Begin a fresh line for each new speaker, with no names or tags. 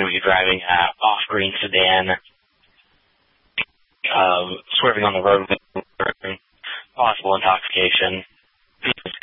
what you're driving, off-green sedan, swerving on the road, possible intoxication.